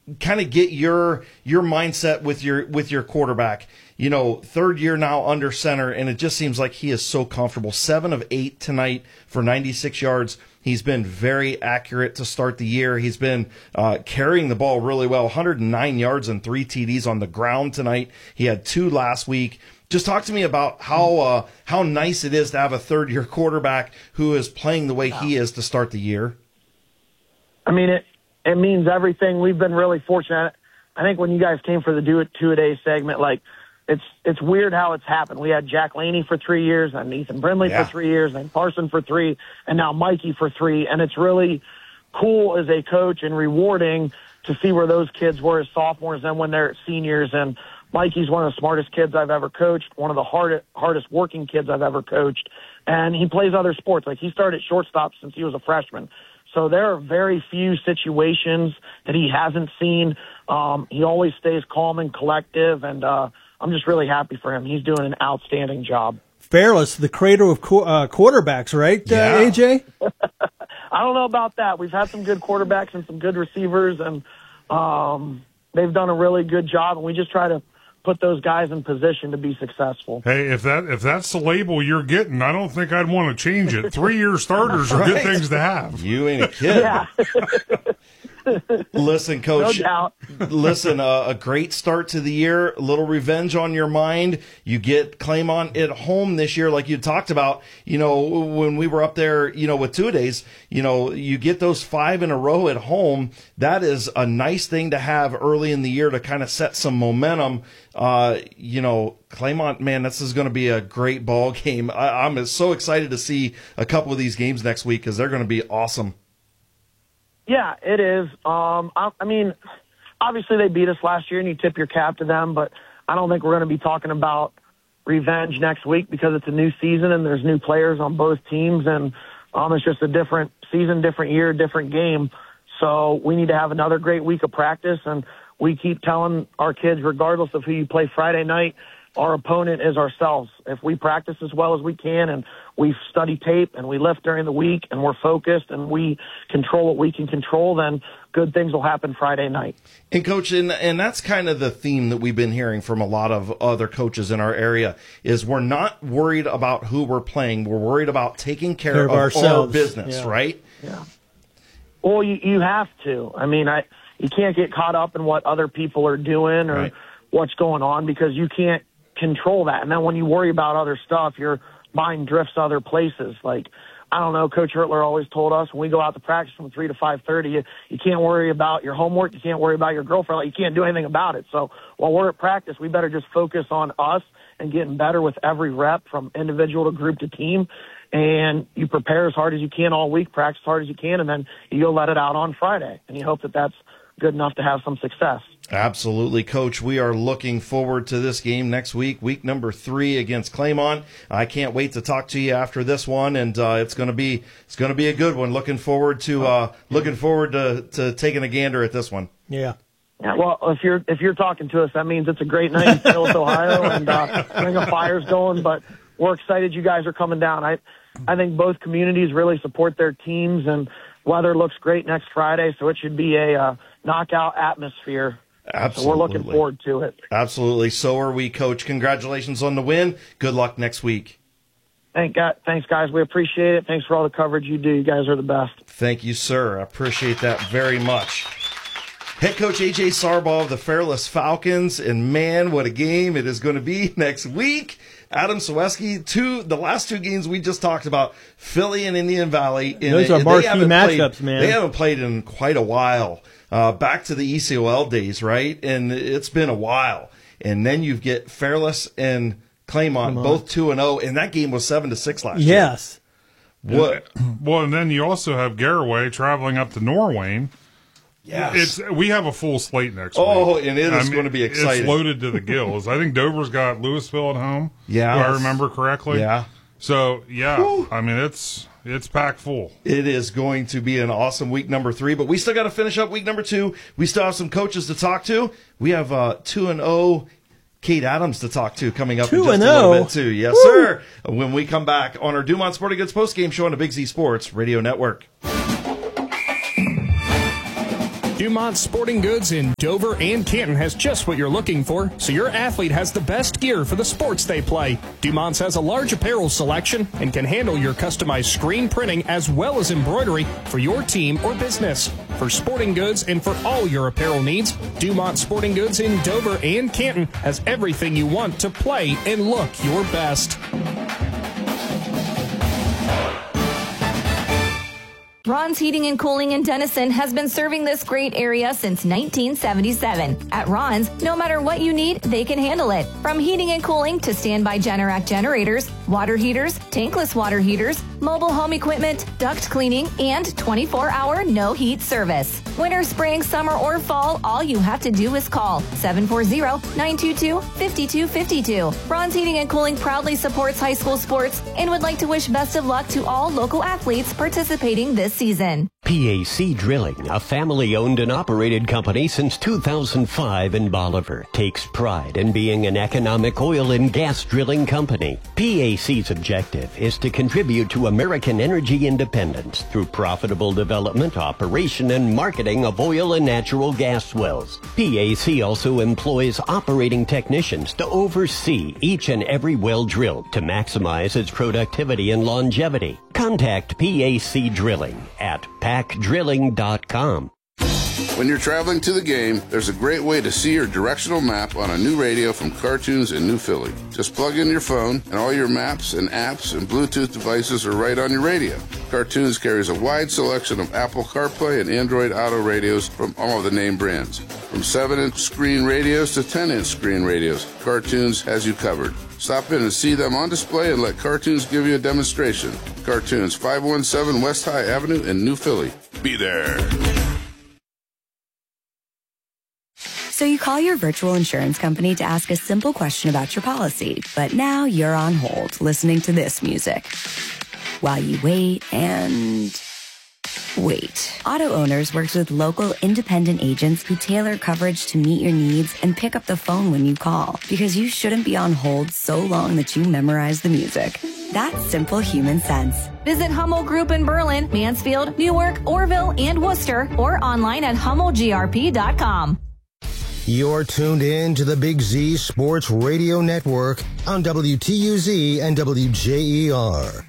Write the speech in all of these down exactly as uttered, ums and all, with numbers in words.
kind of get your your mindset with your with your quarterback. You know, third year now under center, and it just seems like he is so comfortable. Seven of eight tonight for ninety-six yards. He's been very accurate to start the year. He's been uh, carrying the ball really well. one hundred nine yards and three T Ds on the ground tonight. He had two last week. Just talk to me about how uh, how nice it is to have a third-year quarterback who is playing the way he is to start the year. I mean, it it means everything. We've been really fortunate. I think when you guys came for the Do It Two-A-Day segment, like, it's it's weird how it's happened. We had Jack Laney for three years, and Ethan Brindley yeah. for three years, and Parson for three, and now Mikey for three. And it's really cool as a coach and rewarding to see where those kids were as sophomores and when they're seniors. And Mikey's one of the smartest kids I've ever coached, one of the hardest, hardest working kids I've ever coached. And he plays other sports. Like, he started shortstop since he was a freshman. So there are very few situations that he hasn't seen. Um, he always stays calm and collective, and uh, I'm just really happy for him. He's doing an outstanding job. Fairless, the cradle of qu- uh, quarterbacks, right, yeah. uh, A J? I don't know about that. We've had some good quarterbacks and some good receivers, and um, they've done a really good job, and we just try to put those guys in position to be successful. Hey, if that if that's the label you're getting, I don't think I'd want to change it. Three-year starters are right. good things to have. You ain't a kid. Yeah. Listen, Coach, no doubt. listen, uh, a great start to the year, a little revenge on your mind. You get Claymont at home this year, like you talked about, you know, when we were up there, you know, with two-a-days, you know, you get those five in a row at home. That is a nice thing to have early in the year to kind of set some momentum. Uh, you know, Claymont, man, this is going to be a great ball game. I, I'm so excited to see a couple of these games next week because they're going to be awesome. Yeah, it is. Um, I, I mean, obviously they beat us last year, and you tip your cap to them, but I don't think we're going to be talking about revenge next week because it's a new season and there's new players on both teams, and um, it's just a different season, different year, different game. So we need to have another great week of practice, and we keep telling our kids, regardless of who you play Friday night, our opponent is ourselves. If we practice as well as we can and we study tape and we lift during the week and we're focused and we control what we can control, then good things will happen Friday night. And, Coach, and, and that's kind of the theme that we've been hearing from a lot of other coaches in our area is we're not worried about who we're playing. We're worried about taking care, care of, of ourselves. Our business, yeah. right? Yeah. Well, you, you have to. I mean, I you can't get caught up in what other people are doing or right. what's going on because you can't control that. And then when you worry about other stuff, your mind drifts other places. Like, I don't know, Coach Hurtler always told us when we go out to practice from three to five thirty, you, you can't worry about your homework. You can't worry about your girlfriend. Like, you can't do anything about it. So while we're at practice, we better just focus on us and getting better with every rep from individual to group to team. And you prepare as hard as you can all week, practice as hard as you can, and then you go let it out on Friday. And you hope that that's good enough to have some success. Absolutely, Coach. We are looking forward to this game next week, week number three against Claymont. I can't wait to talk to you after this one, and uh, it's going to be it's going to be a good one. Looking forward to uh, looking forward to, to taking a gander at this one. Yeah. Yeah, well, if you're if you're talking to us, that means it's a great night in Phillips, Ohio, and uh, Ring of Fire's going. But we're excited you guys are coming down. I I think both communities really support their teams, and weather looks great next Friday, so it should be a uh, knockout atmosphere. Absolutely. So we're looking forward to it. Absolutely. So are we, Coach. Congratulations on the win. Good luck next week. Thank God. Thanks, guys. We appreciate it. Thanks for all the coverage you do. You guys are the best. Thank you, sir. I appreciate that very much. Head coach A J Sarbaugh of the Fairless Falcons, and man, what a game it is going to be next week. Adam Saweski, two the last two games we just talked about, Philly and Indian Valley. Those are marquee matchups, played, man. They haven't played in quite a while. Uh, back to the E C O L days, right? And it's been a while. And then you get Fairless and Claymont, both two and zero, and that game was seven to six last year. Yes. What? Well, and then you also have Garaway traveling up to Norwayne. Yes. It's we have a full slate next oh, week. Oh, and it is I mean, going to be exciting. It's loaded to the gills. I think Dover's got Louisville at home. Yeah, if I remember correctly. Yeah. So yeah, Whew. I mean it's it's packed full. It is going to be an awesome week number three, but we still got to finish up week number two. We still have some coaches to talk to. We have uh, two and zero. Kate Adams to talk to coming up two in just and a little oh. bit too. Yes, Woo. sir. When we come back on our Dumont Sporting Goods postgame show on the Big Z Sports Radio Network. Dumont Sporting Goods in Dover and Canton has just what you're looking for, so your athlete has the best gear for the sports they play. Dumont's has a large apparel selection and can handle your customized screen printing as well as embroidery for your team or business. For sporting goods and for all your apparel needs, Dumont Sporting Goods in Dover and Canton has everything you want to play and look your best. Ron's Heating and Cooling in Denison has been serving this great area since nineteen seventy-seven. At Ron's, no matter what you need, they can handle it. From heating and cooling to standby Generac generators, water heaters, tankless water heaters, mobile home equipment, duct cleaning, and twenty-four hour no heat service. Winter, spring, summer, or fall, all you have to do is call seven four zero, nine two two, five two five two. Ron's Heating and Cooling proudly supports high school sports and would like to wish best of luck to all local athletes participating this season. P A C Drilling, a family-owned and operated company since two thousand five in Bolivar, takes pride in being an economic oil and gas drilling company. P A C's objective is to contribute to American energy independence through profitable development, operation, and marketing of oil and natural gas wells. P A C also employs operating technicians to oversee each and every well drilled to maximize its productivity and longevity. Contact P A C Drilling at pack drilling dot com. When you're traveling to the game, there's a great way to see your directional map on a new radio from Cartoons in New Philly. Just plug in your phone, and all your maps and apps and Bluetooth devices are right on your radio. Cartoons carries a wide selection of Apple CarPlay and Android Auto radios from all of the name brands. From seven inch screen radios to ten inch screen radios, Cartoons has you covered. Stop in and see them on display and let Cartoons give you a demonstration. Cartoons, five one seven West High Avenue in New Philly. Be there. So you call your virtual insurance company to ask a simple question about your policy, but now you're on hold listening to this music while you wait and wait. Auto Owners works with local independent agents who tailor coverage to meet your needs and pick up the phone when you call, because you shouldn't be on hold so long that you memorize the music. That's simple human sense. Visit Hummel Group in Berlin, Mansfield, Newark, Orville, and Worcester, or online at hummel g r p dot com. You're tuned in to the Big Z Sports Radio Network on W T U Z and W J E R.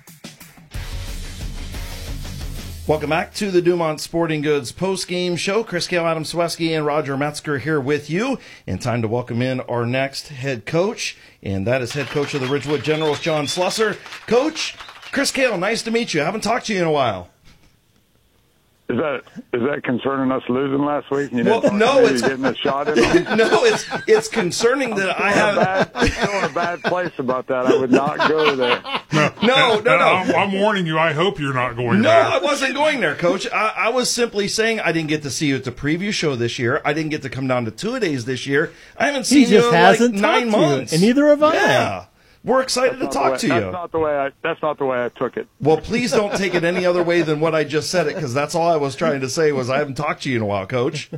Welcome back to the Dumont Sporting Goods post-game show. Chris Kale, Adam Sweski, and Roger Metzger here with you. And time to welcome in our next head coach, and that is head coach of the Ridgewood Generals, John Slusser. Coach, Chris Kale, nice to meet you. I haven't talked to you in a while. Is that is that concerning us losing last week? You well, no, it's getting a shot in them? No, it's it's concerning that I have. Bad, I'm still in a bad place about that. I would not go there. No, no, no. no. I'm, I'm warning you. I hope you're not going no, there. No, I wasn't going there, Coach. I, I was simply saying I didn't get to see you at the preview show this year. I didn't get to come down to two-a-days this year. I haven't seen he just you in hasn't like nine talked to months, you, and neither have I. Yeah. We're excited that's to talk way, to that's you. Not the way I, that's not the way I took it. Well, please don't take it any other way than what I just said it, because that's all I was trying to say was I haven't talked to you in a while, Coach.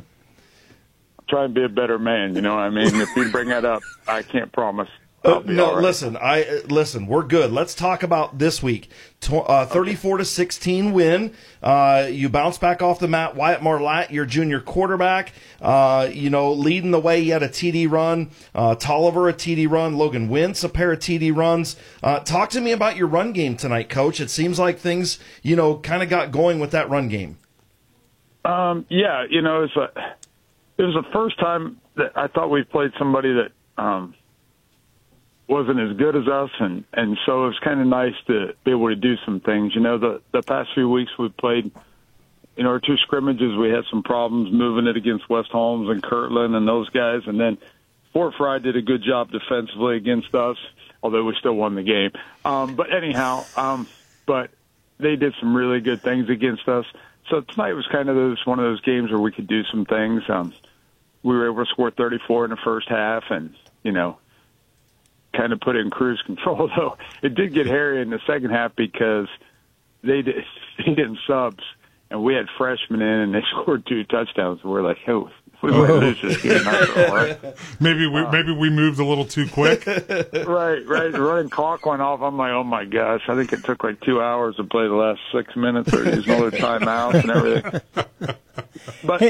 Try and be a better man, you know what I mean? If you bring that up, I can't promise. Uh, no, right. listen. I uh, listen. We're good. Let's talk about this week. Uh, Thirty-four to sixteen win. Uh, you bounce back off the mat. Wyatt Marlatt, your junior quarterback. Uh, you know, leading the way. He had a T D run. Uh, Tolliver a T D run. Logan Wentz a pair of T D runs. Uh, talk to me about your run game tonight, Coach. It seems like things, you know, kind of got going with that run game. Um, yeah, you know, it's a, it was the first time that I thought we played somebody that. Um, wasn't as good as us, and, and so it was kind of nice to be able to do some things. You know, the, the past few weeks we played, you know, our two scrimmages, we had some problems moving it against West Holmes and Kirtland and those guys, and then Fort Fry did a good job defensively against us, although we still won the game. Um, but anyhow, um, but they did some really good things against us. So tonight was kind of those, one of those games where we could do some things. Um, we were able to score thirty-four in the first half, and, you know, kind of put it in cruise control, though it did get hairy in the second half because they did they didn't subs, and we had freshmen in, and they scored two touchdowns. And we're like, oh, we might lose this game after all, right? Maybe we uh, maybe we moved a little too quick. Right, right. The running clock went off. I'm like, oh my gosh! I think it took like two hours to play the last six minutes, or use another timeout and everything. But. Hey.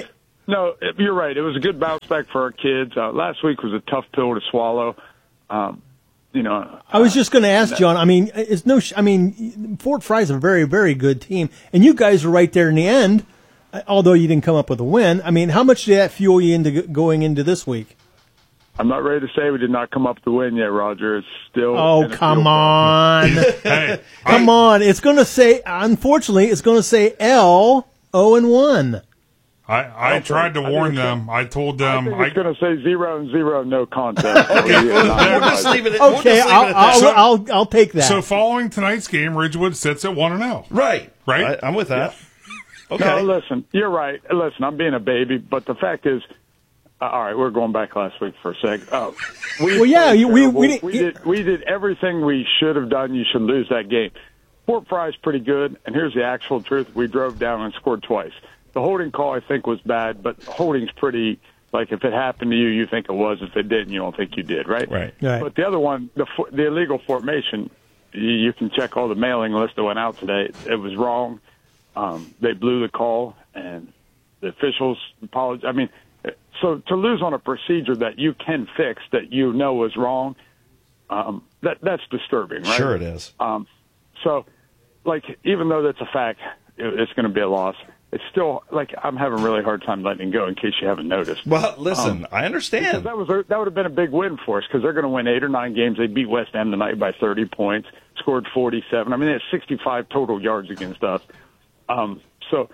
no, you're right. It was a good bounce back for our kids. Uh, last week was a tough pill to swallow. Um, you know, I was just going to ask, John. I mean, it's no. I mean, Fort Fry's a very, very good team, and you guys were right there in the end. Although you didn't come up with a win, I mean, how much did that fuel you into going into this week? I'm not ready to say we did not come up with the win yet, Roger. It's still. Oh, come on. hey, come I, on. It's going to say, unfortunately, it's going to say L zero and one. I, I okay. tried to warn them. I told them. I think it's going to say zero and zero, no contest. okay, we'll, we'll just leave it at, okay we'll just leave I'll, it at I'll, that. I'll, I'll, I'll take that. So following tonight's game, Ridgewood sits at one and zero. Right, right. I, I'm with that. Yeah. Okay. No, listen, you're right. Listen, I'm being a baby, but the fact is, uh, all right, we're going back last week for a sec. Uh, we well, yeah, you, we we, did, we did we did everything we should have done. You should lose that game. Fort Fry's pretty good, and here's the actual truth: we drove down and scored twice. The holding call, I think, was bad, but holding's pretty, like, if it happened to you, you think it was. If it didn't, you don't think you did, right? Right. right. But the other one, the the illegal formation, you, you can check all the mailing lists that went out today. It was wrong. Um, they blew the call, and the officials apologized. I mean, so to lose on a procedure that you can fix, that you know is wrong, um, that that's disturbing, right? Sure it is. Um, so, like, even though that's a fact, it, it's going to be a loss. It's still, like, I'm having a really hard time letting it go in case you haven't noticed. Well, listen, um, I understand. That was a, that would have been a big win for us because they're going to win eight or nine games. They beat West End tonight by thirty points, scored forty-seven. I mean, they had sixty-five total yards against us. Um, so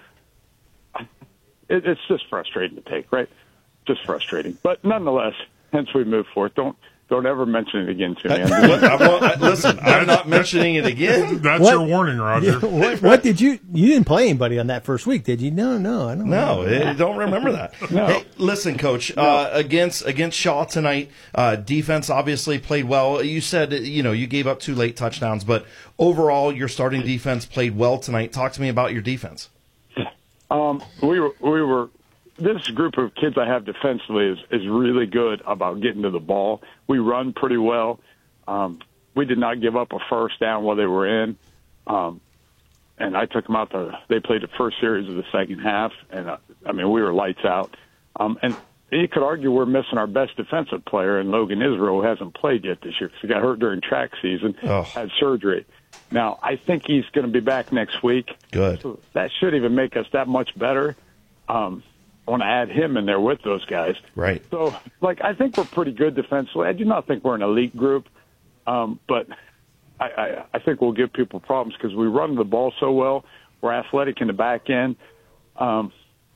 it, it's just frustrating to take, right? Just frustrating. But nonetheless, hence we move forward. Don't Don't ever mention it again to me. I, I, listen, I'm not mentioning it again. That's what, your warning, Roger. Yeah, what, what did you? You didn't play anybody on that first week, did you? No, no, I don't. No, know. I don't remember that. No. Hey, listen, Coach. No. Uh, against against Shaw tonight, uh, defense obviously played well. You said you know you gave up two late touchdowns, but overall, your starting defense played well tonight. Talk to me about your defense. Um, we were we were. This group of kids I have defensively is, is really good about getting to the ball. We run pretty well. Um, we did not give up a first down while they were in. Um, and I took them out. The, they played the first series of the second half. And, uh, I mean, we were lights out. Um, and you could argue we're missing our best defensive player in Logan Israel, who hasn't played yet this year because he got hurt during track season, oh. had surgery. Now, I think he's going to be back next week. Good. So that should even make us that much better. Um, I want to add him in there with those guys. Right. So, like, I think we're pretty good defensively. I do not think we're an elite group, um, but I, I, I think we'll give people problems because we run the ball so well. We're athletic in the back end. Um,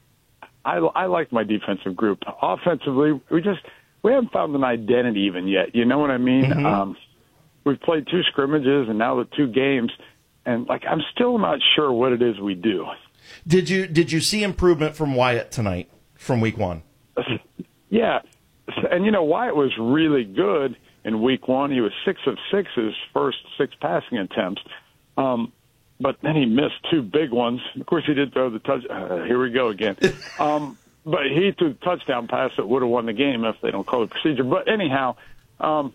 I, I like my defensive group. Offensively, we just we haven't found an identity even yet. You know what I mean? Mm-hmm. Um, we've played two scrimmages and now the two games, and like I'm still not sure what it is we do. Did you did you see improvement from Wyatt tonight from week one? Yeah, and you know Wyatt was really good in week one. He was six of six his first six passing attempts, um, but then he missed two big ones. Of course, he did throw the touch. Uh, here we go again. Um, but he threw the touchdown pass that would have won the game if they don't call it procedure. But anyhow, um,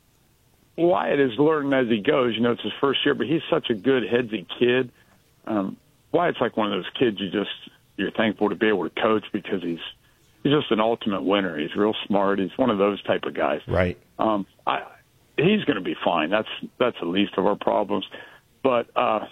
Wyatt is learning as he goes. You know, it's his first year, but he's such a good headsy kid. Um, Wyatt's like one of those kids you just you're thankful to be able to coach because he's he's just an ultimate winner. He's real smart. He's one of those type of guys. Right. Um, I, he's going to be fine. That's that's the least of our problems. But uh,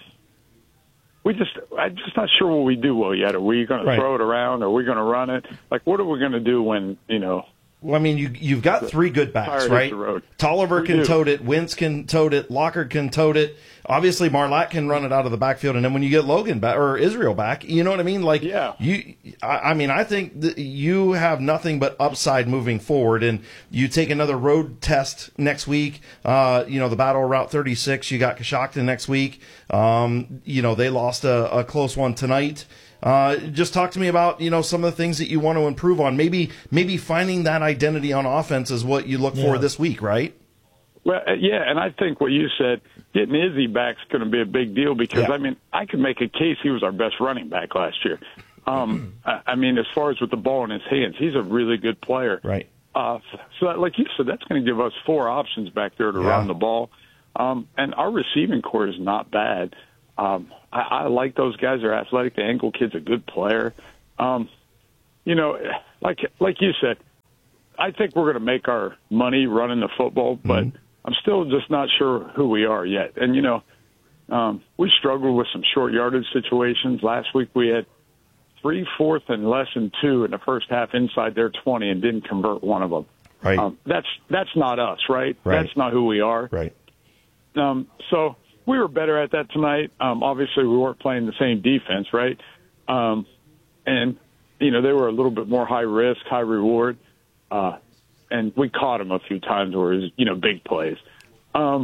we just I'm just not sure what we do well yet. Are we going Right. to throw it around? Are we going to run it? Like, what are we going to do when you know? Well, I mean, you, you've got three good backs, Tire hits right? the road. Tolliver We can do. tote it. Wentz can tote it. Locker can tote it. Obviously, Marlatt can run it out of the backfield. And then when you get Logan back or Israel back, you know what I mean? Like, Yeah. you, I, I mean, I think that you have nothing but upside moving forward. And you take another road test next week. Uh, you know, the Battle of Route thirty-six. You got Coshocton next week. Um, you know, they lost a, a close one tonight. Uh, just talk to me about, you know, some of the things that you want to improve on. Maybe, maybe finding that identity on offense is what you look for Yeah. this week, right? Well, uh, yeah, and I think what you said, getting Izzy back's going to be a big deal because, Yeah. I mean, I could make a case he was our best running back last year. Um, I, I mean, as far as with the ball in his hands, he's a really good player. Right. Uh, so, that, like you said, that's going to give us four options back there to Yeah. run the ball. Um, and our receiving core is not bad. Um, I, I like those guys. They're athletic. The Engel kid's a good player. Um, you know, like like you said, I think we're going to make our money running the football, but mm-hmm. I'm still just not sure who we are yet. And, you know, um, we struggled with some short yardage situations. Last week we had three, fourth, and less than two in the first half inside their twenty and didn't convert one of them. Right. Um, that's that's not us, right? right? That's not who we are. Right. Um, so we were better at that tonight. Um, obviously, we weren't playing the same defense, right? Um, and, you know, they were a little bit more high risk, high reward. Uh, and we caught them a few times where it was, you know, big plays. Um,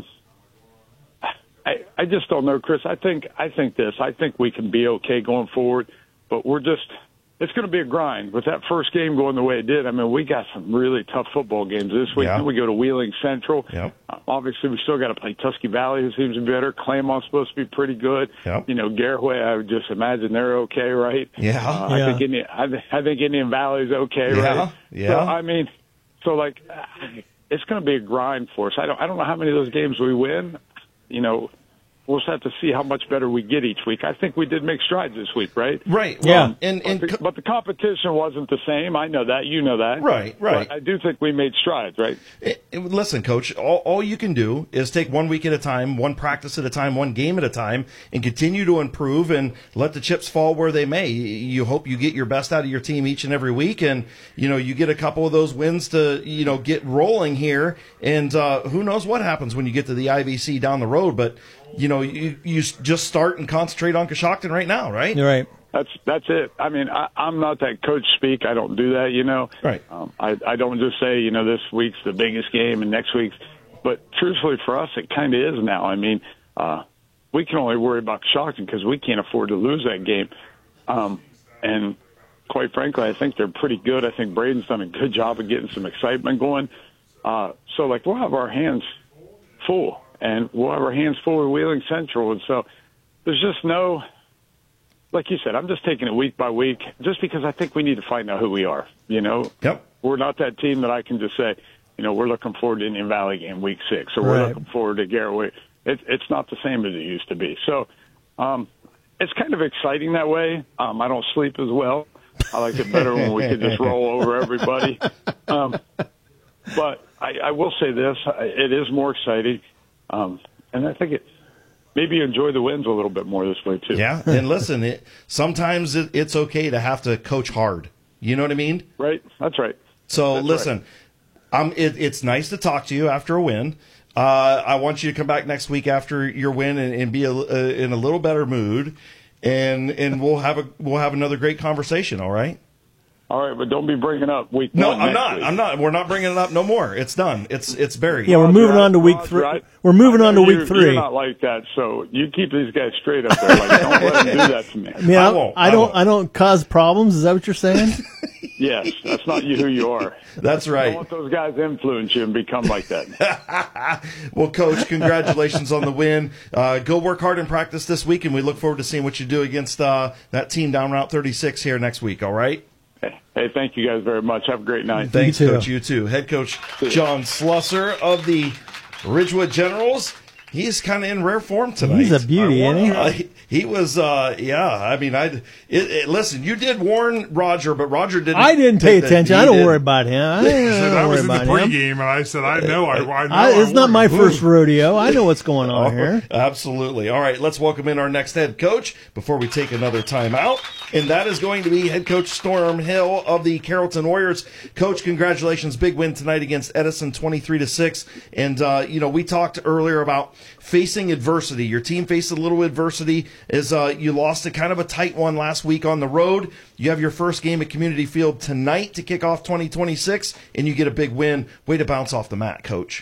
I, I just don't know, Chris. I think I think this. I think we can be okay going forward, but we're just – it's going to be a grind. With that first game going the way it did, I mean, we got some really tough football games this week. Yeah. Then we go to Wheeling Central. Yep. Uh, obviously, we still got to play Tusky Valley, who seems to be better. Claremont's supposed to be pretty good. Yep. You know, Garraway, I would just imagine they're okay, right? Yeah. Uh, yeah. I think Indian, I, th- I think Indian Valley's okay, Yeah. right? Yeah. So, I mean, so like, it's going to be a grind for us. I don't, I don't know how many of those games we win. You know, we'll just have to see how much better we get each week. I think we did make strides this week, right? Right. Yeah. Well, and, and but, the, but the competition wasn't the same. I know that. You know that. Right, right. But I do think we made strides, right? It, it, listen, Coach, all, all you can do is take one week at a time, one practice at a time, one game at a time, and continue to improve and let the chips fall where they may. You hope you get your best out of your team each and every week, and, you know, you get a couple of those wins to, you know, get rolling here, and uh, who knows what happens when you get to the I V C down the road, but you know, you you just start and concentrate on Coshocton right now, right? You're right. That's that's it. I mean, I, I'm not that coach speak. I don't do that, you know. Right. Um, I I don't just say, you know, this week's the biggest game and next week's. But truthfully, for us, it kind of is now. I mean, uh, we can only worry about Coshocton because we can't afford to lose that game. Um, and quite frankly, I think they're pretty good. I think Braden's done a good job of getting some excitement going. Uh, so, like, we'll have our hands full. And we'll have our hands full with Wheeling Central. And so there's just no, like you said, I'm just taking it week by week just because I think we need to find out who we are. You know, Yep. We're not that team that I can just say, you know, we're looking forward to Indian Valley game week six or we're Right. looking forward to Garraway. It, it's not the same as it used to be. So um, it's kind of exciting that way. Um, I don't sleep as well. I like it better when we can just roll over everybody. Um, but I, I will say this, it is more exciting. Um, and I think it maybe you enjoy the wins a little bit more this way too. Yeah, and listen, it, sometimes it, it's okay to have to coach hard. You know what I mean? Right. That's right. So That's listen, right. um, it, it's nice to talk to you after a win. Uh, I want you to come back next week after your win and, and be a, uh, in a little better mood, and and we'll have a we'll have another great conversation. All right. All right, but don't be bringing up week No, one I'm next not. week. I'm not. We're not bringing it up no more. It's done. It's it's buried. Yeah, we're moving on to week Roger, three. I- We're moving I on to know week you're, three. You're not like that, so you keep these guys straight up there. Like, don't let them do that to me. I mean, I I, won't. I I don't. won't. I don't cause problems. Is that what you're saying? Yes, that's not you who you are. That's Don't right. let those guys influence you and become like that. Well, Coach, congratulations on the win. Uh, go work hard in practice this week, and we look forward to seeing what you do against uh, that team down Route thirty-six here next week. All right. Hey, thank you guys very much. Have a great night. Thanks, You too. Coach. You too. Head coach John Slusser of the Ridgewood Generals. He's kind of in rare form tonight. He's a beauty, I ain't he? Uh, he? He was, uh, yeah. I mean, I. It, it, listen, you did warn Roger, but Roger didn't. I didn't pay take the- attention. he I don't did. worry about him. I, He I said don't I worry was in the about him. pregame, and I said, I know. I, I know. I, it's I not my worry. first rodeo. I know what's going on here. Absolutely. All right, let's welcome in our next head coach before we take another time out. And that is going to be head coach Storm Hill of the Carrollton Warriors. Coach, congratulations. Big win tonight against Edison, twenty-three to six. And, uh, you know, we talked earlier about facing adversity. Your team faced a little adversity as uh, you lost a kind of a tight one last week on the road. You have your first game at Community Field tonight to kick off twenty twenty-six, and you get a big win. Way to bounce off the mat, Coach.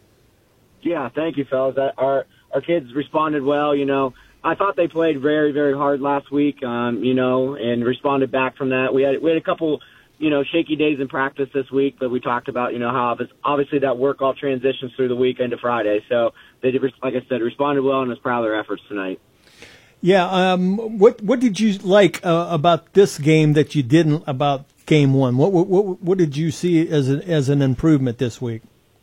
Yeah, thank you, fellas. Our our kids responded well. You know, I thought they played very, very hard last week. Um, you know, and responded back from that. We had we had a couple, you know, shaky days in practice this week, but we talked about, you know, how obviously that work all transitions through the weekend to Friday. So they did, like I said, responded well and was proud of their efforts tonight. Yeah. Um. What What did you like uh, about this game that you didn't about game one? What What What, what did you see as an as an improvement this week?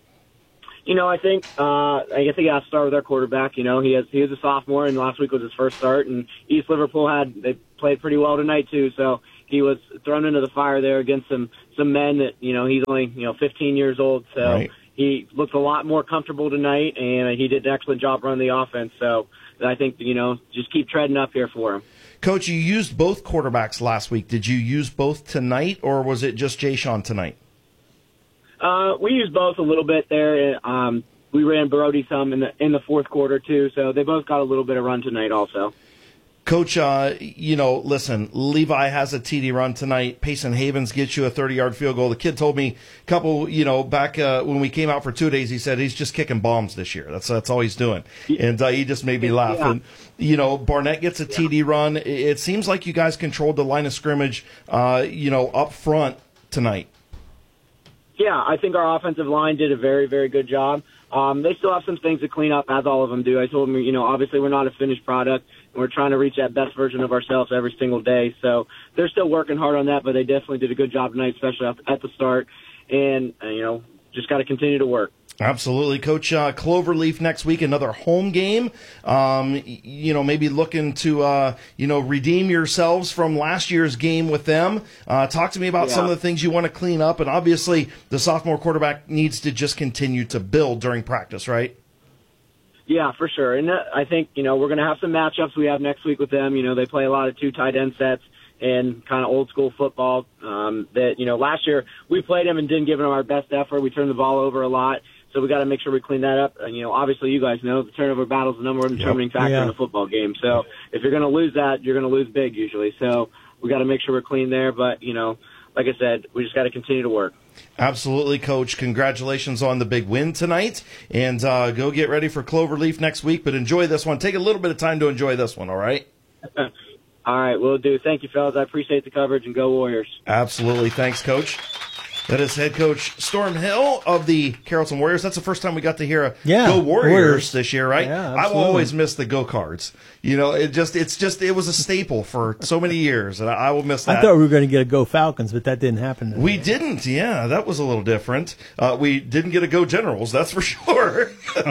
You know, I think uh, I guess I got to start with our quarterback. You know, he has he is a sophomore, and last week was his first start. And East Liverpool had they played pretty well tonight too. So he was thrown into the fire there against some some men that, you know, he's only, you know, fifteen years old. So Right. he looked a lot more comfortable tonight, and he did an excellent job running the offense. So I think, you know, just keep treading up here for him. Coach, you used both quarterbacks last week. Did you use both tonight, or was it just Jay Sean tonight? Uh, we used both a little bit there. Um, we ran Brody some in the in the fourth quarter too, so they both got a little bit of run tonight also. Coach, uh, you know, listen, Levi has a T D run tonight. Payson Havens gets you a thirty-yard field goal. The kid told me a couple, you know, back uh, when we came out for two days, he said he's just kicking bombs this year. That's that's all he's doing. And uh, he just made me laugh. Yeah. And, you know, Barnett gets a T D run. It, it seems like you guys controlled the line of scrimmage, uh, you know, up front tonight. Yeah, I think our offensive line did a very, very good job. Um, they still have some things to clean up, as all of them do. I told them, you know, obviously we're not a finished product, and we're trying to reach that best version of ourselves every single day. So they're still working hard on that, but they definitely did a good job tonight, especially at the start. And, uh, you know, just got to continue to work. Absolutely, Coach. Uh, Cloverleaf next week, another home game. Um, you know, maybe looking to, uh, you know, redeem yourselves from last year's game with them. Uh, talk to me about Yeah. some of the things you want to clean up. And obviously, the sophomore quarterback needs to just continue to build during practice, right? Yeah, for sure. And uh, I think, you know, we're going to have some matchups we have next week with them. You know, they play a lot of two tight end sets and kind of old school football. Um, that, you know, last year we played them and didn't give them our best effort. We turned the ball over a lot. So we got to make sure we clean that up. And, you know, obviously you guys know the turnover battle is the number one determining factor Yeah. in a football game. So if you're going to lose that, you're going to lose big usually. So we got to make sure we're clean there. But, you know, like I said, we just got to continue to work. Absolutely, Coach. Congratulations on the big win tonight. And uh, go get ready for Cloverleaf next week. But enjoy this one. Take a little bit of time to enjoy this one, all right? All right, will do. Thank you, fellas. I appreciate the coverage, and go Warriors. Absolutely. Thanks, Coach. That is head coach Storm Hill of the Carrollton Warriors. That's the first time we got to hear a Yeah, Go Warriors, Warriors. this year, right? Yeah, I will absolutely. always miss the Go Cards. You know, it just it's just it was a staple for so many years, and I will miss that. I thought we were going to get a Go Falcons, but that didn't happen. today. We didn't, yeah. That was a little different. Uh, we didn't get a Go Generals, that's for sure.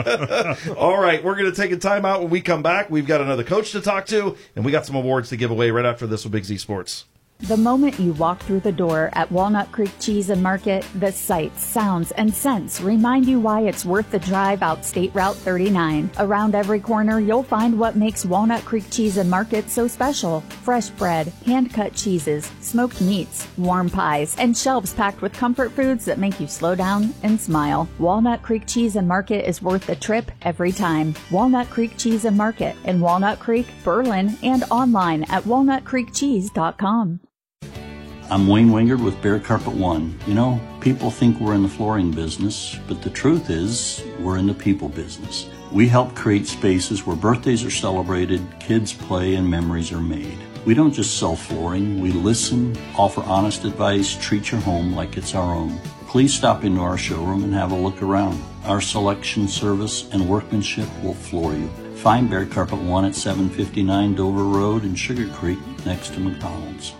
All right, we're going to take a time out. When we come back, we've got another coach to talk to, and we got some awards to give away right after this with Big Z Sports. The moment you walk through the door at Walnut Creek Cheese and Market, the sights, sounds, and scents remind you why it's worth the drive out State Route thirty-nine. Around every corner, you'll find what makes Walnut Creek Cheese and Market so special. Fresh bread, hand-cut cheeses, smoked meats, warm pies, and shelves packed with comfort foods that make you slow down and smile. Walnut Creek Cheese and Market is worth the trip every time. Walnut Creek Cheese and Market in Walnut Creek, Berlin, and online at walnut creek cheese dot com. I'm Wayne Wingard with Bear Carpet One. You know, people think we're in the flooring business, but the truth is we're in the people business. We help create spaces where birthdays are celebrated, kids play, and memories are made. We don't just sell flooring, we listen, offer honest advice, treat your home like it's our own. Please stop into our showroom and have a look around. Our selection, service, and workmanship will floor you. Find Bear Carpet One at seven fifty-nine Dover Road in Sugar Creek next to McDonald's.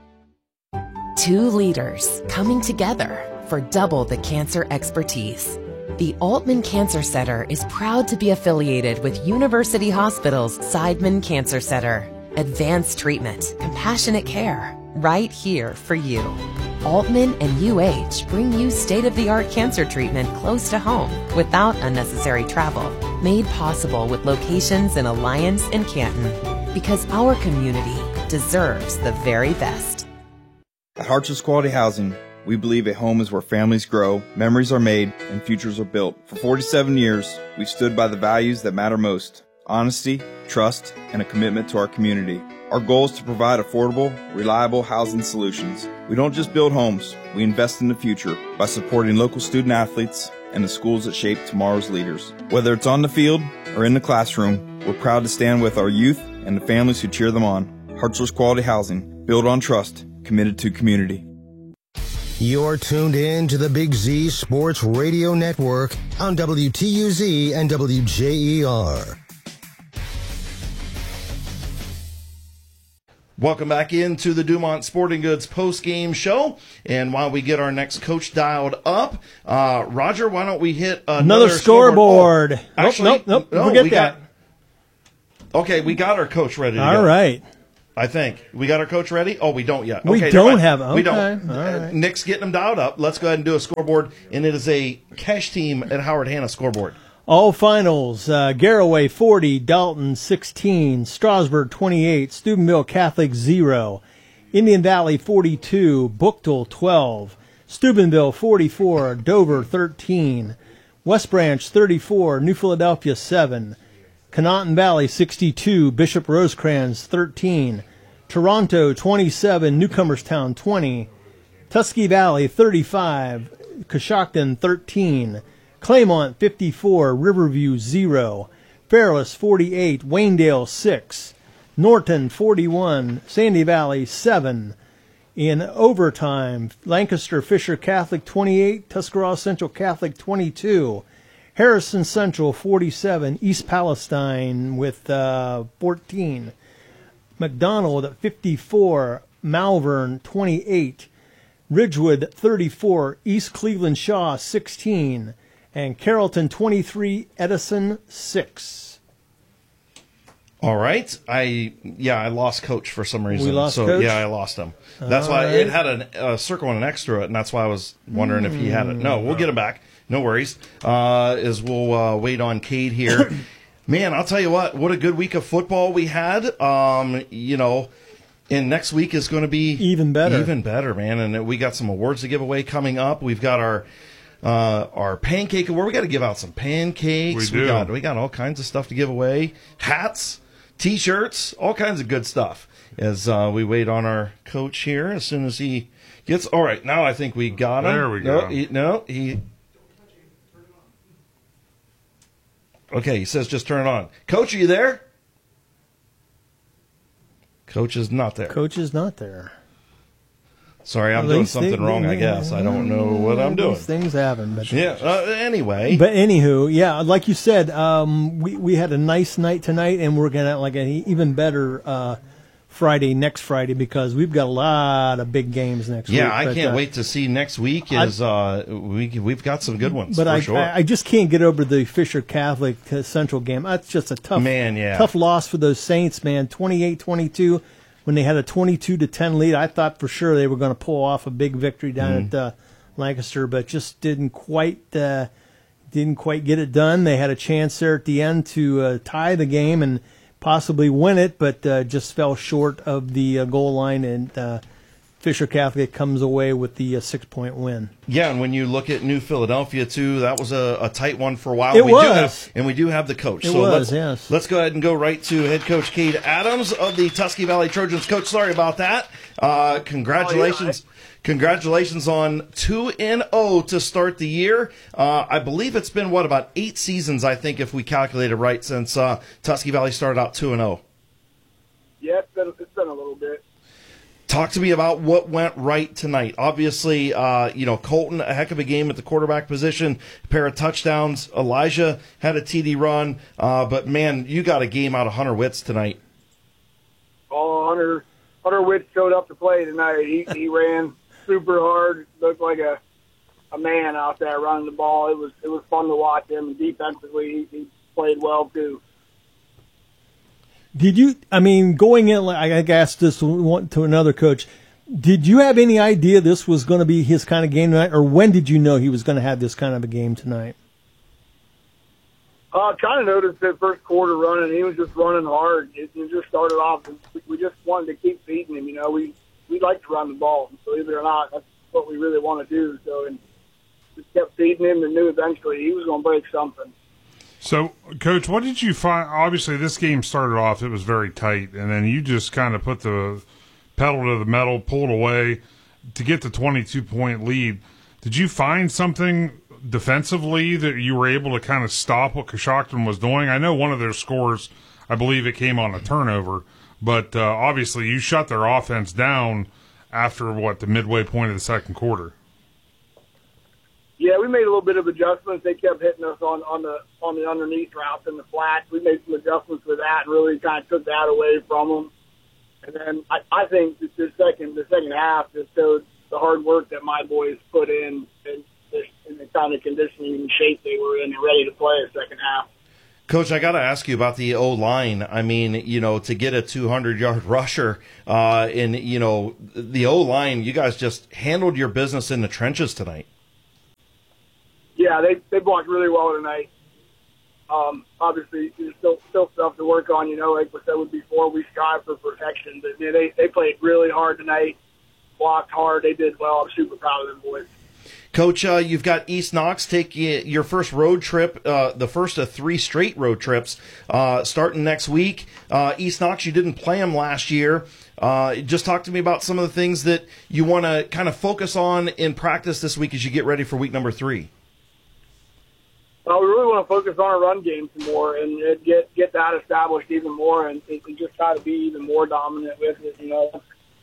Two leaders coming together for double the cancer expertise. The Altman Cancer Center is proud to be affiliated with University Hospital's Seidman Cancer Center. Advanced treatment, compassionate care, right here for you. Altman and U H bring you state-of-the-art cancer treatment close to home without unnecessary travel. Made possible with locations in Alliance and Canton. Because our community deserves the very best. At Harts's Quality Housing, we believe a home is where families grow, memories are made, and futures are built. For forty-seven years, we've stood by the values that matter most: honesty, trust, and a commitment to our community. Our goal is to provide affordable, reliable housing solutions. We don't just build homes, we invest in the future by supporting local student athletes and the schools that shape tomorrow's leaders. Whether it's on the field or in the classroom, we're proud to stand with our youth and the families who cheer them on. Hartzler's Quality Housing, built on trust, committed to community. You're tuned in to the Big Z Sports Radio Network on W T U Z and W J E R. Welcome back into the Dumont Sporting Goods post-game show. And while we get our next coach dialed up, uh, Roger, why don't we hit another, Another scoreboard. Oh, actually, nope, nope, nope. no, Forget we that. Got, okay, we got our coach ready to All go. right. I think. We got our coach ready? Oh, we don't yet. We okay, don't have it. We Okay. don't. All Uh, right. Nick's getting them dialed up. Let's go ahead and do a scoreboard, and it is a Cash Team at Howard Hanna scoreboard. All finals, uh, Garraway forty, Dalton sixteen, Strasburg twenty-eight, Steubenville Catholic zero, Indian Valley forty-two, Buchtel twelve, Steubenville forty-four, Dover thirteen, West Branch thirty-four, New Philadelphia seven, Conotton Valley sixty-two, Bishop Rosecrans thirteen, Toronto twenty-seven, Newcomerstown twenty, Tusky Valley thirty-five, Coshocton thirteen, Claymont fifty-four, Riverview zero, Fairless forty-eight, Waynedale six, Norton forty-one, Sandy Valley seven. In overtime, Lancaster Fisher Catholic twenty-eight, Tuscarawas Central Catholic twenty-two, Harrison Central forty-seven, East Palestine with uh, fourteen, McDonald at fifty-four, Malvern twenty-eight, Ridgewood thirty-four, East Cleveland Shaw sixteen, and Carrollton twenty-three, Edison six. All right. I yeah, I lost coach for some reason. We lost so coach? yeah, I lost him. That's All why right. it had a, a circle and an X through it, and that's why I was wondering if he had it. No, we'll get him back. No worries. Uh, as we'll uh, wait on Cade here. Man, I'll tell you what. What a good week of football we had. Um, you know, and next week is going to be even better. Even better, man. And we got some awards to give away coming up. We've got our. Uh, our pancake award. We got to give out some pancakes. We do. got we got all kinds of stuff to give away. Hats, T-shirts, all kinds of good stuff. As uh, we wait on our coach here, as soon as he gets. All right, now I think we got him. There we no, go. He, no, he. Okay, he says just turn it on. Coach, are you there? Coach is not there. Coach is not there. Sorry, I'm Well, doing these something things- wrong, I guess. I don't know what I'm doing. These things happen. But Yeah, uh, anyway. But anywho, yeah, like you said, um, we we had a nice night tonight, and we're gonna like an even better uh, Friday next Friday because we've got a lot of big games next week. Yeah, I But, can't uh, wait to see next week. I- Is uh, we we've got some good ones But for I, sure. I I just can't get over the Fisher Catholic uh, Central game. That's just a tough Man, yeah. tough loss for those Saints, man. twenty-eight twenty-two when they had a twenty-two to ten lead. I thought for sure they were going to pull off a big victory down Mhm. at uh, Lancaster, but just didn't quite uh, didn't quite get it done. They had a chance there at the end to uh, tie the game and possibly win it, but uh, just fell short of the uh, goal line, and uh, Fisher Catholic comes away with the uh, six-point win. Yeah, and when you look at New Philadelphia too, that was a, a tight one for a while. It we Do was. have, and we do have the coach. It so was, let's, yes. Let's go ahead and go right to head coach Cade Adams of the Tusky Valley Trojans. Coach, sorry about that. Uh, congratulations. Congratulations on two and oh to start the year. Uh, I believe it's been, what, about eight seasons, I think, if we calculated right, since uh, Tusky Valley started out two and oh. Yeah, it's been, it's been a little bit. Talk to me about what went right tonight. Obviously, uh, you know, Colton, a heck of a game at the quarterback position, a pair of touchdowns. Elijah had a T D run. Uh, but, man, you got a game out of Hunter Witz tonight. Oh, Hunter, Hunter Witt showed up to play tonight. He he ran super hard. Looked like a a man out there running the ball. It was it was fun to watch him. And defensively, he, he played well too. Did you? I mean, going in, I asked this one to another coach. Did you have any idea this was going to be his kind of game tonight, or when did you know he was going to have this kind of a game tonight? Uh, kind of noticed that first quarter running. He was just running hard. It, it just started off. We, we just wanted to keep feeding him. You know, we we like to run the ball. Believe it or not, that's what we really want to do. So, and just kept feeding him, and knew eventually he was going to break something. So, Coach, what did you find? Obviously, this game started off, it was very tight, and then you just kind of put the pedal to the metal, pulled away to get the twenty-two point lead. Did you find something defensively that you were able to kind of stop what Coshocton was doing? I know one of their scores, I believe it came on a turnover, but uh, obviously you shut their offense down after, what, the midway point of the second quarter. Yeah, we made a little bit of adjustments. They kept hitting us on, on the on the underneath routes and the flats. We made some adjustments with that and really kind of took that away from them. And then I, I think the, the second the second half just showed the hard work that my boys put in and, and the kind of conditioning and shape they were in and ready to play the second half. Coach, I got to ask you about the O-line. I mean, you know, to get a two hundred yard rusher, uh, and, you know, the O-line, you guys just handled your business in the trenches tonight. Yeah, they they blocked really well tonight. Um, obviously, there's still still stuff to work on. You know, like we said before, we strive for perfection. But man, they they played really hard tonight, blocked hard. They did well. I'm super proud of them boys. Coach, uh, you've got East Knox take you, your first road trip, uh, the first of three straight road trips, uh, starting next week. Uh, East Knox, you didn't play them last year. Uh, just talk to me about some of the things that you want to kind of focus on in practice this week as you get ready for week number three. Well, we really want to focus on our run game some more and get get that established even more, and, and just try to be even more dominant with it. You know,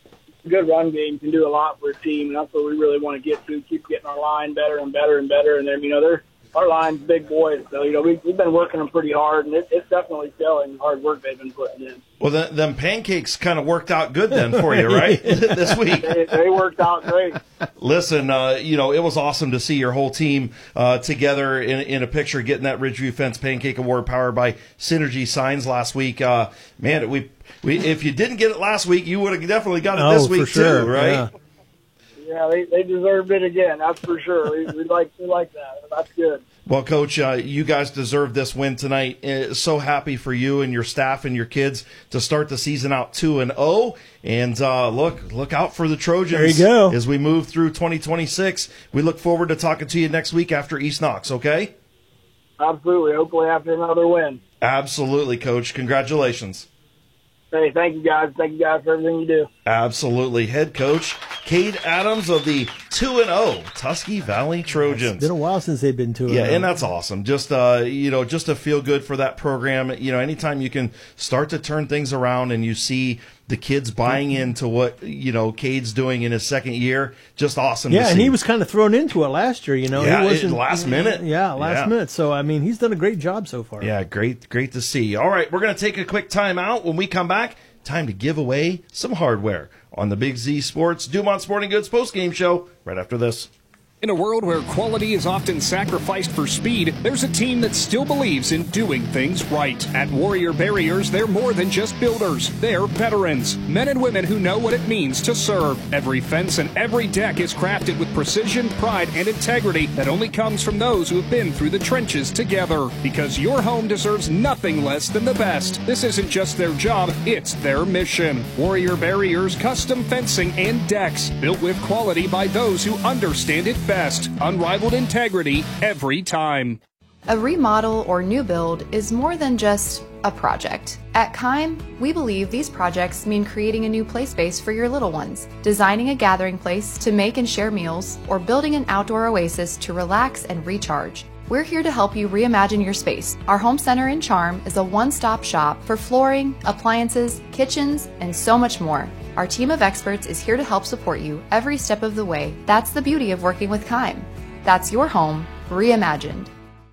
a good run game can do a lot for a team, and that's what we really want to get to. Keep getting our line better and better and better, and then you know, they're our line's big boys, so you know we, we've been working them pretty hard, and it, it's definitely showing the hard work they've been putting in. Well, the, them pancakes kind of worked out good then for you, right? This week. They, they worked out great. Listen, uh, you know, it was awesome to see your whole team uh, together in, in a picture, getting that Ridgeview Fence Pancake Award powered by Synergy Signs last week. Uh, man, we we if you didn't get it last week, you would have definitely got it oh, this week for sure. too, right? Yeah. Yeah, they, they deserved it again. That's for sure. We, we like we like that. That's good. Well, Coach, uh, you guys deserve this win tonight. Uh, so happy for you and your staff and your kids to start the season out two and oh. And uh, look, look out for the Trojans. There you go. As we move through twenty twenty-six. We look forward to talking to you next week after East Knox. Okay? Absolutely. Hopefully after another win. Absolutely, Coach. Congratulations. Hey, thank you guys. Thank you guys for everything you do. Absolutely. Head coach Cade Adams of the two and oh Tusky Valley Trojans. It's been a while since they've been two and oh. Yeah, and that's awesome. Just uh, you know, just to feel good for that program. You know, anytime you can start to turn things around and you see the kids buying into what, you know, Cade's doing in his second year, just awesome. Yeah, to and see. he was kind of thrown into it last year. You know, Yeah, he wasn't it- last minute. Yeah, last Yeah. minute. So I mean, he's done a great job so far. Yeah, great, great to see. All right, we're going to take a quick time out. When we come back, time to give away some hardware on the Big Z Sports Dumont Sporting Goods postgame show right after this. In a world where quality is often sacrificed for speed, there's a team that still believes in doing things right. At Warrior Barriers, they're more than just builders. They're veterans, men and women who know what it means to serve. Every fence and every deck is crafted with precision, pride, and integrity that only comes from those who have been through the trenches together. Because your home deserves nothing less than the best. This isn't just their job, it's their mission. Warrior Barriers custom fencing and decks, built with quality by those who understand it best. Unrivaled integrity every time. A remodel or new build is more than just a project. At Keim, we believe these projects mean creating a new play space for your little ones, designing a gathering place to make and share meals, or building an outdoor oasis to relax and recharge. We're here to help you reimagine your space. Our home center in Charm is a one-stop shop for flooring, appliances, kitchens, and so much more. Our team of experts is here to help support you every step of the way. That's the beauty of working with Keim. That's your home reimagined.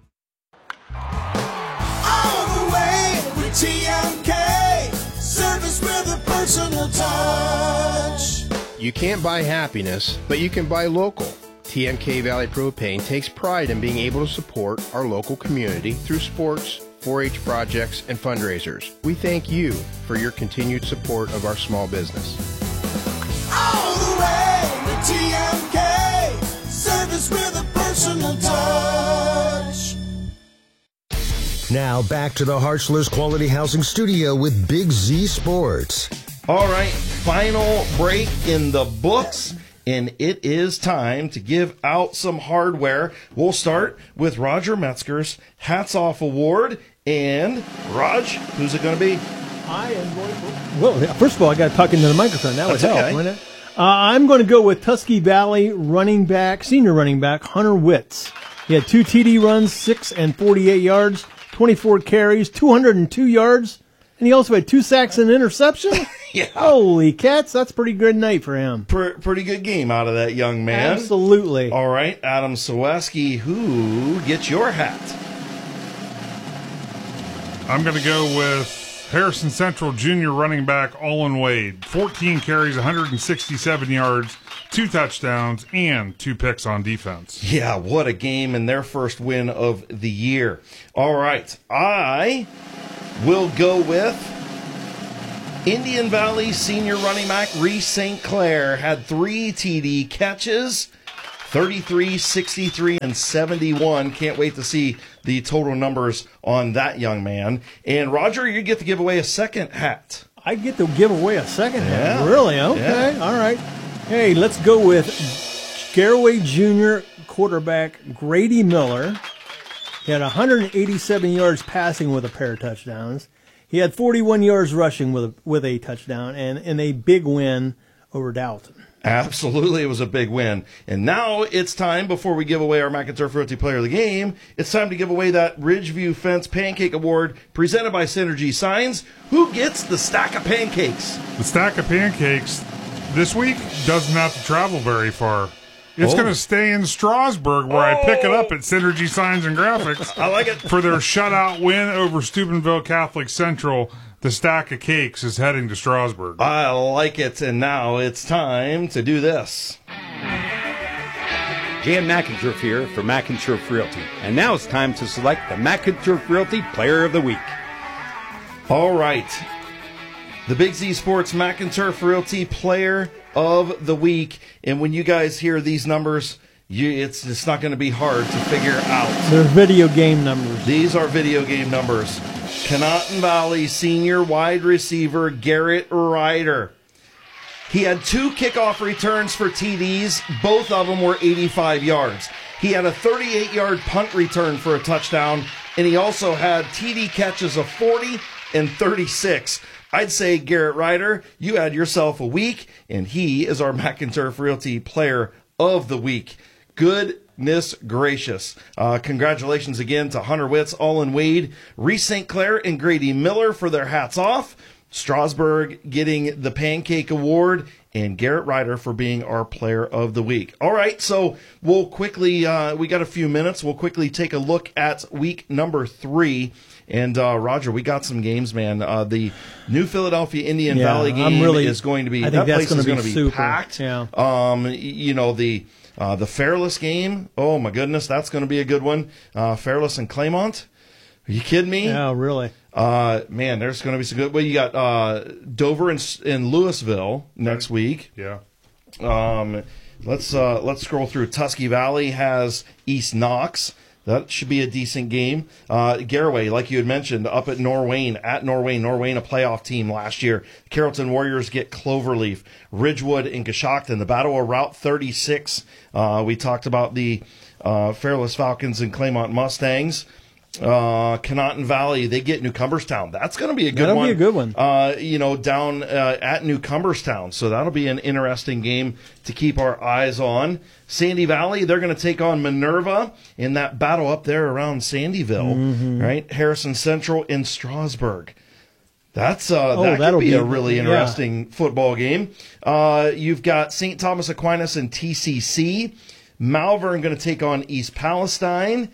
All the way with T M K, service with a personal touch. You can't buy happiness, but you can buy local. T M K Valley Propane takes pride in being able to support our local community through sports, four H projects, and fundraisers. We thank you for your continued support of our small business. All the way with T M K, service with a personal touch. Now back to the Hartzler's Quality Housing Studio with Big Z Sports. All right, final break in the books, and it is time to give out some hardware. We'll start with Roger Metzger's Hats Off Award. And, Raj, who's it going to be? I am going to... Well, first of all, I got to talk into the microphone. That would That's help, okay. wouldn't it? Uh, I'm going to go with Tusky Valley running back, senior running back, Hunter Witz. He had two T D runs, six and forty-eight yards, twenty-four carries, two hundred two yards, and he also had two sacks and an interception. Yeah. Holy cats, that's a pretty good night for him. Pre- pretty good game out of that young man. Absolutely. All right, Adam Saweski, who gets your hat? I'm going to go with Harrison Central Junior running back Olin Wade, fourteen carries, one hundred sixty-seven yards, two touchdowns, and two picks on defense. Yeah, what a game and their first win of the year. All right, I will go with Indian Valley senior running back Reese Saint Clair. Had three T D catches, thirty-three, sixty-three, and seventy-one. Can't wait to see the total numbers on that young man. And Roger, you get to give away a second hat. I get to give away a second hat? Yeah. Really? Okay, Yeah. all right. Hey, let's go with Garaway Junior quarterback Grady Miller. He had one hundred eighty-seven yards passing with a pair of touchdowns. He had forty-one yards rushing with a, with a touchdown, and, and a big win over Dalton. Absolutely, it was a big win. And now it's time, before we give away our Mac and Turf Realty Player of the Game, it's time to give away that Ridgeview Fence Pancake Award presented by Synergy Signs. Who gets the stack of pancakes? The stack of pancakes this week doesn't have to travel very far. It's Oh. going to stay in Strasburg, where I pick it up at Synergy Signs and Graphics. I like it. For their shutout win over Steubenville Catholic Central. The stack of cakes is heading to Strasburg. I like it, and now it's time to do this. Jan McInturf here for McInturf Realty. And now it's time to select the McInturf Realty Player of the Week. All right. The Big Z Sports Mac and Turf Realty Player of the Week. And when you guys hear these numbers, you, it's, it's not going to be hard to figure out. They're video game numbers. These are video game numbers. Conotton Valley senior wide receiver Garrett Ryder. He had two kickoff returns for T Ds. Both of them were eighty-five yards. He had a thirty-eight yard punt return for a touchdown, and he also had T D catches of forty and thirty-six. I'd say, Garrett Ryder, you had yourself a week, and he is our Mac and Turf Realty Player of the Week. Goodness gracious. Uh, congratulations again to Hunter Witz, Olin Wade, Reese Saint Clair, and Grady Miller for their hats off. Strasburg getting the Pancake Award, and Garrett Ryder for being our Player of the Week. All right, so we'll quickly, uh, we got a few minutes. We'll quickly take a look at week number three. And, uh, Roger, we got some games, man. Uh, the New Philadelphia Indian Yeah, Valley I'm game really- is going to be, I that think that's place gonna is be going to be super. packed. Yeah. Um, y- you know, the, uh, the Fairless game, oh my goodness, that's going to be a good one. Uh, Fairless and Claymont. Are you kidding me? Yeah, really. Uh, man, there's going to be some good. Well, you got uh, Dover and, and Louisville next week. Yeah. Um, let's uh, let's scroll through. Tusky Valley has East Knox. That should be a decent game. Uh, Garaway, like you had mentioned, up at Norwayne, at Norwayne. Norwayne, a playoff team last year. Carrollton Warriors get Cloverleaf. Ridgewood and Coshocton. The Battle of Route thirty-six. Uh, we talked about the uh, Fairless Falcons and Claymont Mustangs. Uh, Conotton Valley, they get New Cumberstown. That's going to be a good That'll one. be a good one. Uh, you know, down uh, at New Cumberstown. So that'll be an interesting game to keep our eyes on. Sandy Valley, they're going to take on Minerva in that battle up there around Sandyville, Mhm. right? Harrison Central in Strasburg. That's uh, Oh, that that'll could be, be- a really yeah. interesting football game. Uh, you've got Saint Thomas Aquinas and T C C. Malvern going to take on East Palestine.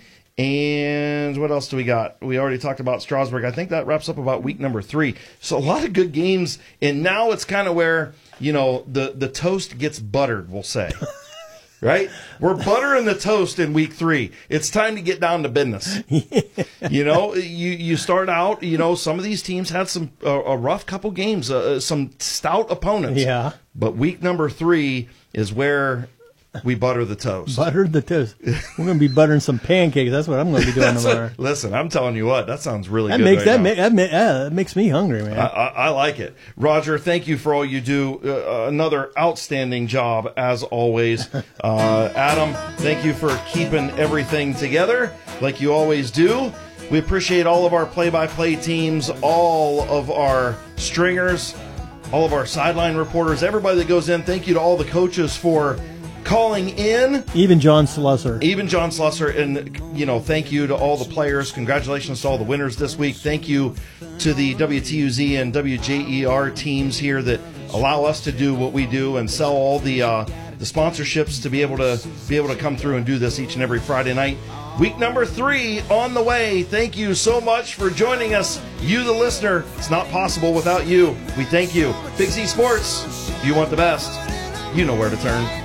And what else do we got? We already talked about Strasburg. I think that wraps up about week number three. So a lot of good games. And now it's kind of where, you know, the, the toast gets buttered, we'll say. Right? We're buttering the toast in week three. It's time to get down to business. You know, you, you start out, you know, some of these teams had some uh, a rough couple games, uh, some stout opponents. Yeah. But week number three is where we butter the toast. Buttered the toast. We're going to be buttering some pancakes. That's what I'm going to be doing That's tomorrow. what- listen, I'm telling you what, that sounds really That good. makes right that, now. ma- that, ma- uh, that makes me hungry, man. I, I, I like it. Roger, thank you for all you do. Uh, another outstanding job, as always. Uh, Adam, thank you for keeping everything together like you always do. We appreciate all of our play-by-play teams, all of our stringers, all of our sideline reporters, everybody that goes in. Thank you to all the coaches for calling in. Even John Slusser. Even John Slusser, and, you know, thank you to all the players. Congratulations to all the winners this week. Thank you to the W T U Z and W J E R teams here that allow us to do what we do and sell all the uh, the sponsorships to be able to be able to come through and do this each and every Friday night. Week number three on the way. Thank you so much for joining us. You, the listener, it's not possible without you. We thank you. Big Z Sports, if you want the best, you know where to turn.